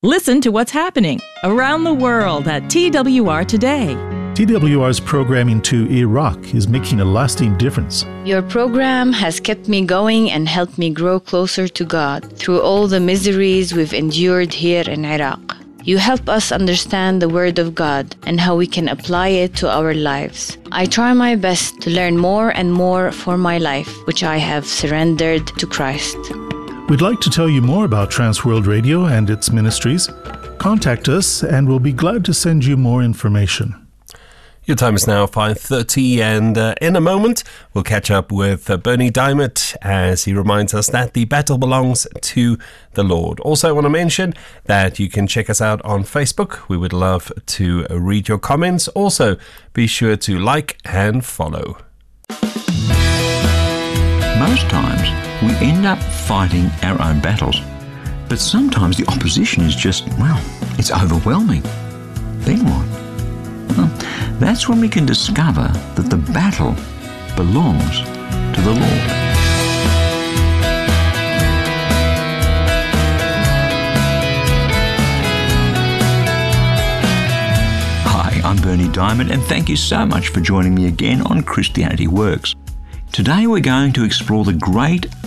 Listen to what's happening around the world at TWR Today. TWR's programming to Iraq is making a lasting difference. Your program has kept me going and helped me grow closer to God through all the miseries we've endured here in Iraq. You help us understand the Word of God and how we can apply it to our lives. I try my best to learn more and more for my life, which I have surrendered to Christ. We'd like to tell you more about Transworld Radio and its ministries. Contact us and we'll be glad to send you more information. Your time is now 5:30, and in a moment we'll catch up with Bernie Diamond as he reminds us that the battle belongs to the Lord. Also, I want to mention that you can check us out on Facebook. We would love to read your comments. Also, be sure to like and follow. Most times we end up fighting our own battles, but sometimes the opposition is just, it's overwhelming. Then what? Well, that's when we can discover that the battle belongs to the Lord. Hi, I'm Bernie Diamond, and thank you so much for joining me again on Christianity Works. Today we're going to explore the great